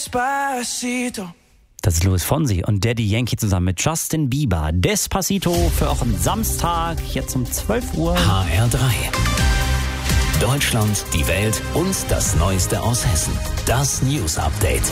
Das ist Luis Fonsi und Daddy Yankee zusammen mit Justin Bieber. Despacito für auch am Samstag, jetzt um 12 Uhr. HR3. Deutschland, die Welt und das Neueste aus Hessen. Das News Update.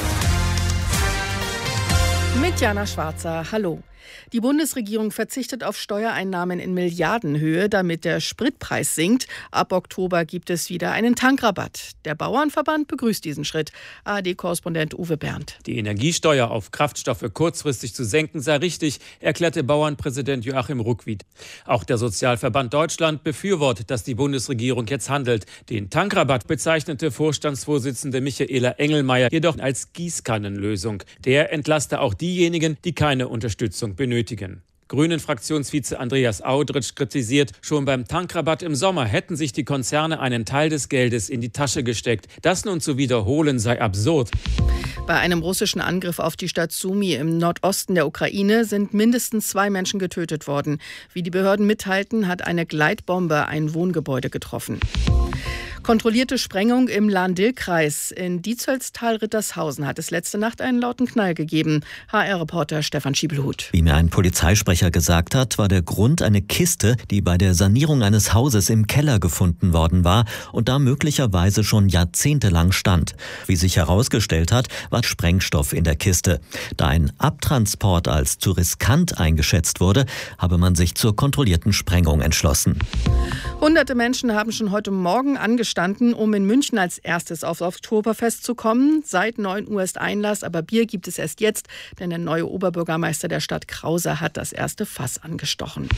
Mit Jana Schwarzer, hallo. Die Bundesregierung verzichtet auf Steuereinnahmen in Milliardenhöhe, damit der Spritpreis sinkt. Ab Oktober gibt es wieder einen Tankrabatt. Der Bauernverband begrüßt diesen Schritt. ARD-Korrespondent Uwe Berndt. Die Energiesteuer auf Kraftstoffe kurzfristig zu senken sei richtig, erklärte Bauernpräsident Joachim Ruckwied. Auch der Sozialverband Deutschland befürwortet, dass die Bundesregierung jetzt handelt. Den Tankrabatt bezeichnete Vorstandsvorsitzende Michaela Engelmeier jedoch als Gießkannenlösung. Der entlaste auch diejenigen, die keine Unterstützung benötigen. Grünen-Fraktionsvize Andreas Audritsch kritisiert, schon beim Tankrabatt im Sommer hätten sich die Konzerne einen Teil des Geldes in die Tasche gesteckt. Das nun zu wiederholen sei absurd. Bei einem russischen Angriff auf die Stadt Sumy im Nordosten der Ukraine sind mindestens 2 Menschen getötet worden. Wie die Behörden mitteilten, hat eine Gleitbombe ein Wohngebäude getroffen. Kontrollierte Sprengung im Lahn-Dill-Kreis. In Dietzollstal-Rittershausen hat es letzte Nacht einen lauten Knall gegeben. HR-Reporter Stefan Schiebelhut. Wie mir ein Polizeisprecher gesagt hat, war der Grund eine Kiste, die bei der Sanierung eines Hauses im Keller gefunden worden war und da möglicherweise schon jahrzehntelang stand. Wie sich herausgestellt hat, war Sprengstoff in der Kiste. Da ein Abtransport als zu riskant eingeschätzt wurde, habe man sich zur kontrollierten Sprengung entschlossen. Hunderte Menschen haben schon heute Morgen angestanden, um in München als erstes aufs Oktoberfest zu kommen. Seit 9 Uhr ist Einlass, aber Bier gibt es erst jetzt, denn der neue Oberbürgermeister der Stadt Krause hat das erste Fass angestochen.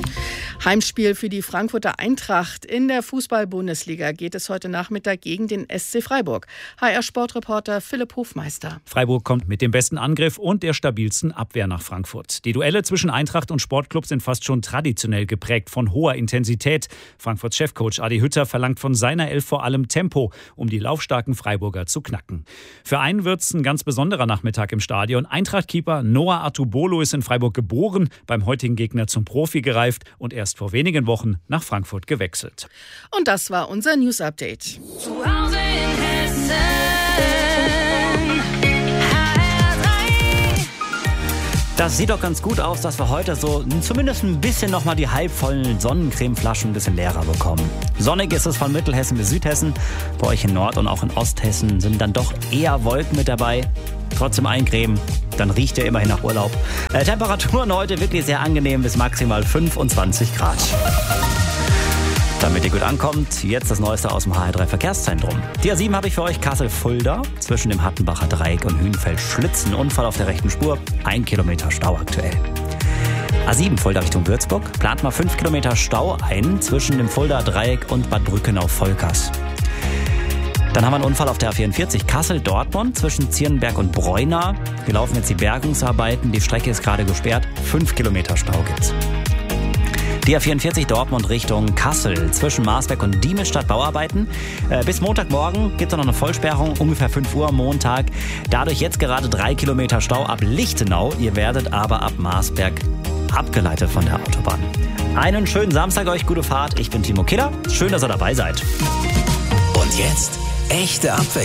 Heimspiel für die Frankfurter Eintracht. In der Fußball-Bundesliga geht es heute Nachmittag gegen den SC Freiburg. HR-Sportreporter Philipp Hofmeister. Freiburg kommt mit dem besten Angriff und der stabilsten Abwehr nach Frankfurt. Die Duelle zwischen Eintracht und Sportclub sind fast schon traditionell geprägt von hoher Intensität. Frankfurts Chefcoach Adi Hütter verlangt von seiner Elf vor allem Tempo, um die laufstarken Freiburger zu knacken. Für einen wird es ein ganz besonderer Nachmittag im Stadion. Eintracht-Keeper Noah Atubolo ist in Freiburg geboren, beim heutigen Gegner zum Profi gereift und erst vor wenigen Wochen nach Frankfurt gewechselt. Und das war unser News-Update. Zu Hause in Hessen. Das sieht doch ganz gut aus, dass wir heute so zumindest ein bisschen nochmal die halbvollen Sonnencremeflaschen ein bisschen leerer bekommen. Sonnig ist es von Mittelhessen bis Südhessen. Bei euch in Nord- und auch in Osthessen sind dann doch eher Wolken mit dabei. Trotzdem eincremen, dann riecht ihr immerhin nach Urlaub. Temperaturen heute wirklich sehr angenehm bis maximal 25 Grad. Damit ihr gut ankommt, jetzt das Neueste aus dem HR3 Verkehrszentrum. Die A7 habe ich für euch Kassel-Fulda, zwischen dem Hattenbacher Dreieck und Hünfeld-Schlützen. Unfall auf der rechten Spur, 1 Kilometer Stau aktuell. A7 Fulda Richtung Würzburg, plant mal 5 Kilometer Stau ein, zwischen dem Fulda Dreieck und Bad Brückenau-Volkers. Dann haben wir einen Unfall auf der A44 Kassel-Dortmund zwischen Zierenberg und Breuna. Wir laufen jetzt die Bergungsarbeiten, die Strecke ist gerade gesperrt, 5 Kilometer Stau gibt's. Die A44 Dortmund Richtung Kassel zwischen Marsberg und Diemelsstadt Bauarbeiten. Bis Montagmorgen gibt es noch eine Vollsperrung, ungefähr 5 Uhr am Montag. Dadurch jetzt gerade 3 Kilometer Stau ab Lichtenau. Ihr werdet aber ab Marsberg abgeleitet von der Autobahn. Einen schönen Samstag euch, gute Fahrt. Ich bin Timo Killer. Schön, dass ihr dabei seid. Und jetzt echte Abwechslung.